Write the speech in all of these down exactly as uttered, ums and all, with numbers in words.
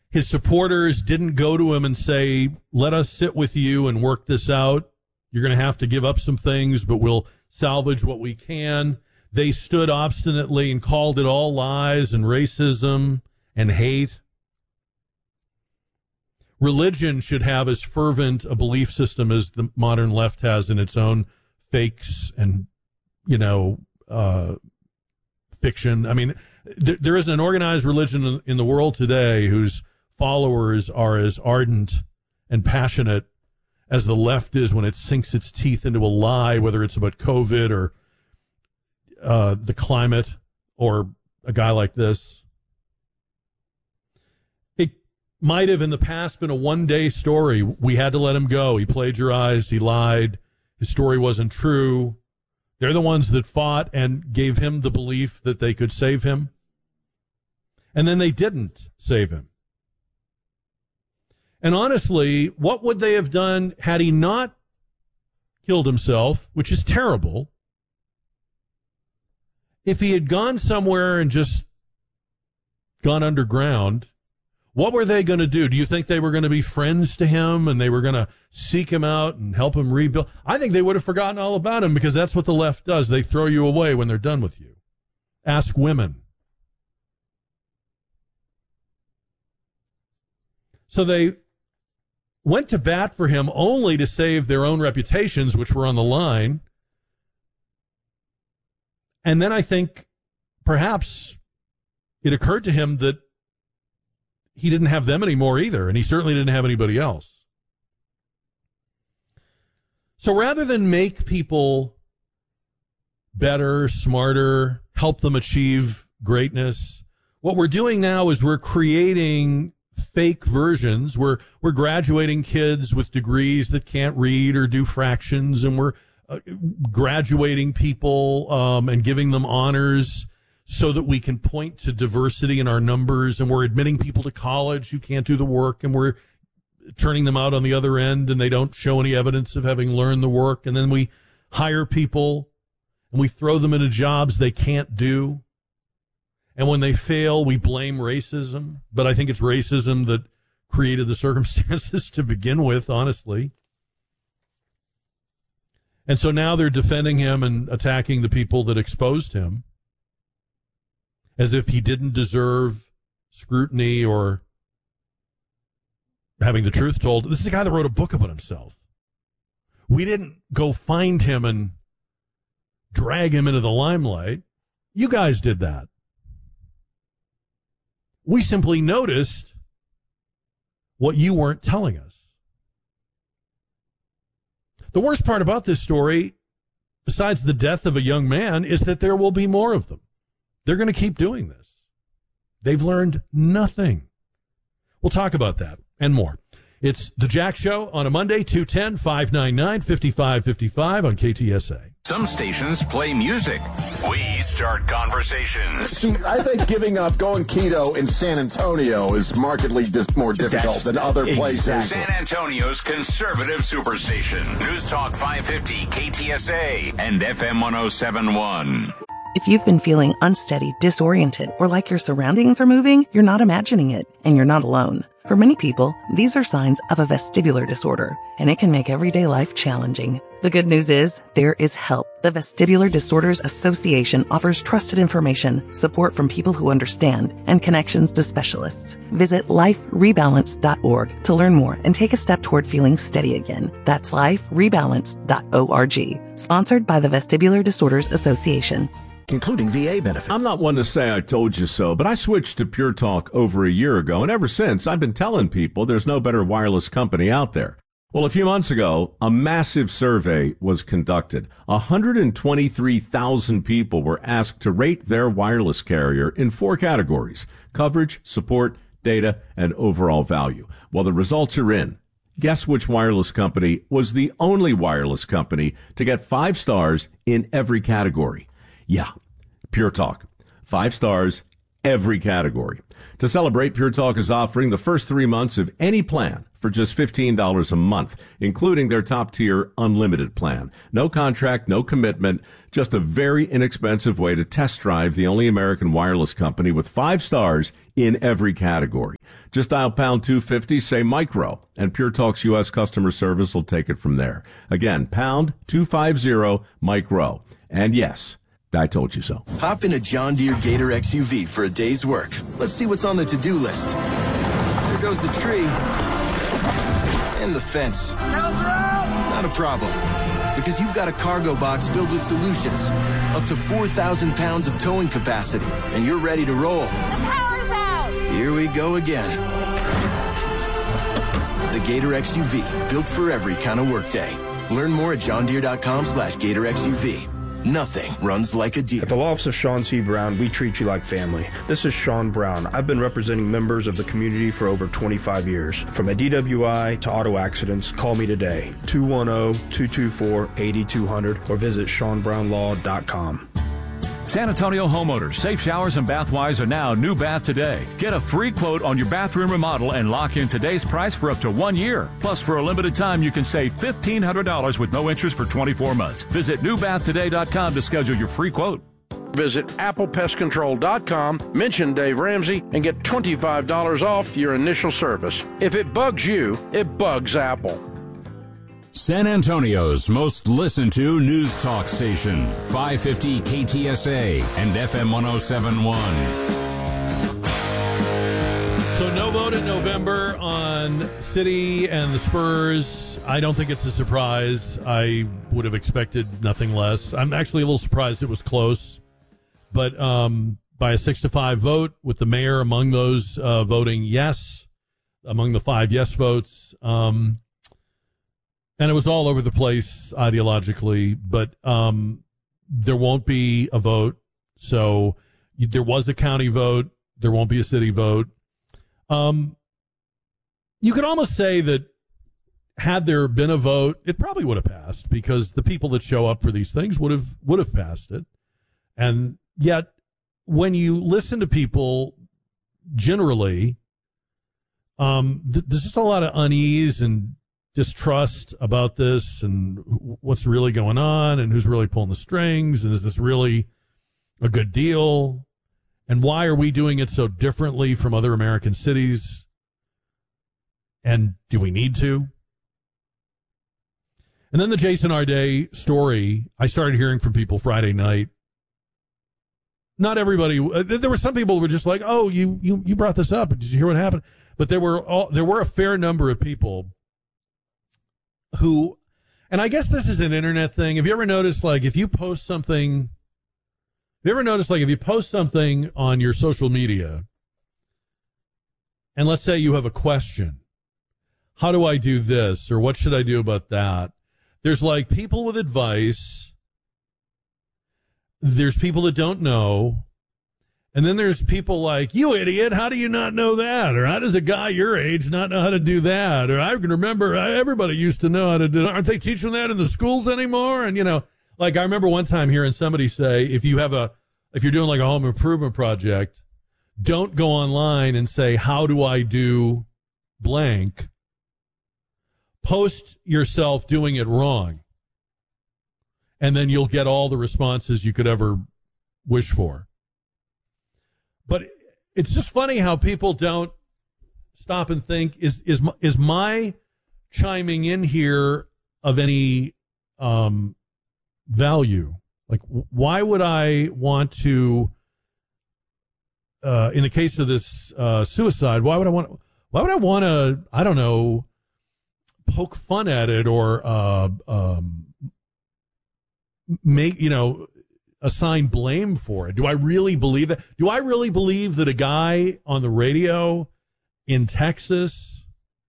his supporters didn't go to him and say, let us sit with you and work this out. You're going to have to give up some things, but we'll salvage what we can. They stood obstinately and called it all lies and racism and hate. Religion should have as fervent a belief system as the modern left has in its own fakes and, you know, uh, fiction. I mean, th- there isn't an organized religion in, in the world today whose followers are as ardent and passionate as the left is when it sinks its teeth into a lie, whether it's about COVID or uh, the climate or a guy like this. It might have in the past been a one-day story. We had to let him go. He plagiarized. He lied. His story wasn't true. They're the ones that fought and gave him the belief that they could save him. And then they didn't save him. And honestly, what would they have done had he not killed himself, which is terrible, if he had gone somewhere and just gone underground? What were they going to do? Do you think they were going to be friends to him and they were going to seek him out and help him rebuild? I think they would have forgotten all about him, because that's what the left does. They throw you away when they're done with you. Ask women. So they went to bat for him only to save their own reputations, which were on the line. And then I think perhaps it occurred to him that he didn't have them anymore either, and he certainly didn't have anybody else. So rather than make people better, smarter, help them achieve greatness, what we're doing now is we're creating fake versions. We're we're graduating kids with degrees that can't read or do fractions, and we're uh, graduating people um, and giving them honors so that we can point to diversity in our numbers, and we're admitting people to college who can't do the work, and we're turning them out on the other end, and they don't show any evidence of having learned the work, and then we hire people, and we throw them into jobs they can't do. And when they fail, we blame racism. But I think it's racism that created the circumstances to begin with, honestly. And so now they're defending him and attacking the people that exposed him as if he didn't deserve scrutiny or having the truth told. This is a guy that wrote a book about himself. We didn't go find him and drag him into the limelight. You guys did that. We simply noticed what you weren't telling us. The worst part about this story, besides the death of a young man, is that there will be more of them. They're going to keep doing this. They've learned nothing. We'll talk about that and more. It's The Jack Show on a Monday, two one zero, five nine nine, five five five five on K T S A. Some stations play music. We start conversations. See, I think giving up going keto in San Antonio is markedly dis- more difficult That's than other places. Exactly. San Antonio's conservative superstation. News Talk five fifty K T S A and F M one oh seven point one. If you've been feeling unsteady, disoriented, or like your surroundings are moving, you're not imagining it, and you're not alone. For many people, these are signs of a vestibular disorder, and it can make everyday life challenging. The good news is there is help. The Vestibular Disorders Association offers trusted information, support from people who understand, and connections to specialists. Visit life rebalance dot org to learn more and take a step toward feeling steady again. That's life rebalance dot org. Sponsored by the Vestibular Disorders Association. Including V A benefits. I'm not one to say I told you so, but I switched to Pure Talk over a year ago, and ever since, I've been telling people there's no better wireless company out there. Well, a few months ago, a massive survey was conducted. one hundred twenty-three thousand people were asked to rate their wireless carrier in four categories: coverage, support, data, and overall value. Well, the results are in. Guess which wireless company was the only wireless company to get five stars in every category? Yeah, Pure Talk. Five stars every category. To celebrate, Pure Talk is offering the first three months of any plan for just fifteen dollars a month, including their top-tier unlimited plan. No contract, no commitment, just a very inexpensive way to test drive the only American wireless company with five stars in every category. Just dial pound two fifty, say micro, and Pure Talk's U S customer service will take it from there. Again, pound two fifty, micro. And yes, I told you so. Hop in a John Deere Gator X U V for a day's work. Let's see what's on the to-do list. There goes the tree. And the fence. Not a problem. Because you've got a cargo box filled with solutions. Up to four thousand pounds of towing capacity. And you're ready to roll. The power's out! Here we go again. The Gator X U V. Built for every kind of workday. Learn more at johndeere.com slash Gator X U V. Nothing runs like a Deere. At the law office of Sean C. Brown, we treat you like family. This is Sean Brown. I've been representing members of the community for over twenty-five years. From a D W I to auto accidents, call me today, two one zero, two two four, eight two zero zero, or visit sean brown law dot com. San Antonio homeowners, Safe Showers and Bathwise are now New Bath Today. Get a free quote on your bathroom remodel and lock in today's price for up to one year. Plus, for a limited time, you can save fifteen hundred dollars with no interest for twenty-four months. Visit new bath today dot com to schedule your free quote. Visit apple pest control dot com, mention Dave Ramsey, and get twenty-five dollars off your initial service. If it bugs you, it bugs Apple. San Antonio's most listened to news talk station, five fifty K T S A and F M one oh seven point one. So no vote in November on City and the Spurs. I don't think it's a surprise. I would have expected nothing less. I'm actually a little surprised it was close. But um, by a six to five vote, with the mayor among those uh, voting yes, among the five yes votes, um, and it was all over the place ideologically, but um, there won't be a vote. So you, there was a county vote. There won't be a city vote. Um, you could almost say that had there been a vote, it probably would have passed because the people that show up for these things would have would have passed it. And yet, when you listen to people generally, um, th- there's just a lot of unease and distrust about this and what's really going on and who's really pulling the strings and is this really a good deal and why are we doing it so differently from other American cities and do we need to? And then the Jason Arday story, I started hearing from people Friday night. Not everybody, there were some people who were just like, oh, you you you brought this up. Did you hear what happened? But there were all, there were a fair number of people who, and I guess this is an internet thing. Have you ever noticed, like, if you post something, have you ever noticed, like, if you post something on your social media, and let's say you have a question, how do I do this, or what should I do about that? There's, like, people with advice, there's people that don't know, and then there's people like, you idiot, how do you not know that? Or how does a guy your age not know how to do that? Or I can remember everybody used to know how to do that. Aren't they teaching that in the schools anymore? And, you know, like I remember one time hearing somebody say, if you have a, if you're doing like a home improvement project, don't go online and say, how do I do blank? Post yourself doing it wrong. And then you'll get all the responses you could ever wish for. But it's just funny how people don't stop and think, is is is my chiming in here of any um, value? Like, why would I want to, uh, in the case of this uh, suicide, why would I want, why would I want to, I don't know, poke fun at it or uh, um, make, you know, assign blame for it? Do I really believe that? Do I really believe that a guy on the radio in Texas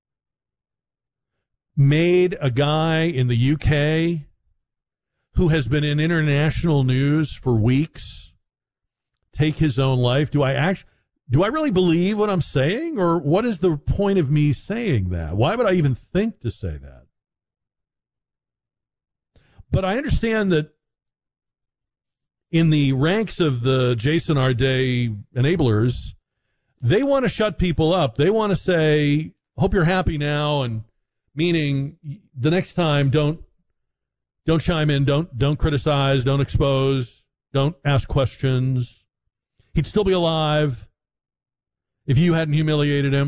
made a guy in the U K who has been in international news for weeks take his own life? Do I actually, do I really believe what I'm saying, or what is the point of me saying that? Why would I even think to say that? But I understand that in the ranks of the Jason Arday enablers, they want to shut people up. They want to say, hope you're happy now, and meaning the next time don't don't chime in, don't don't criticize, don't expose, don't ask questions. He'd still be alive if you hadn't humiliated him.